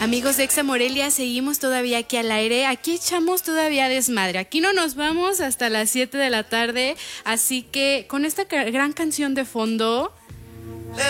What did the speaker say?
Amigos de Exa Morelia, seguimos todavía aquí al aire. Aquí echamos todavía desmadre. Aquí no nos vamos hasta las 7 de la tarde. Así que con esta gran canción de fondo,